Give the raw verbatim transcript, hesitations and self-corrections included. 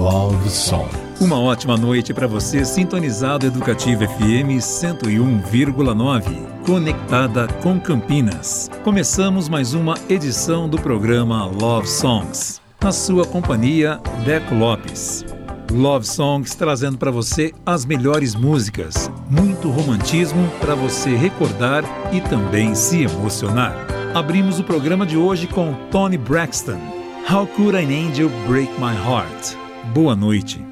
Love Song. Uma ótima noite para você, sintonizado Educativo F M cento e um vírgula nove, conectada com Campinas. Começamos mais uma edição do programa Love Songs. Na sua companhia, Deco Lopes. Love Songs trazendo para você as melhores músicas, muito romantismo para você recordar e também se emocionar. Abrimos o programa de hoje com Toni Braxton. How Could an Angel Break My Heart? Boa noite.